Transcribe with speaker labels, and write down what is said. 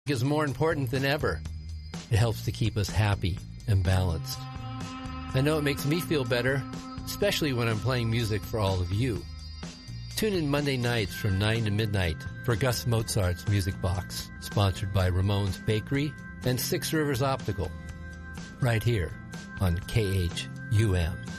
Speaker 1: is more important than ever. It helps to keep us happy and balanced. I know it makes me feel better, especially when I'm playing music for all of you. Tune in Monday nights from 9 to midnight for Gus Mozart's Music Box, sponsored by Ramon's Bakery and Six Rivers Optical, right here on KHUM.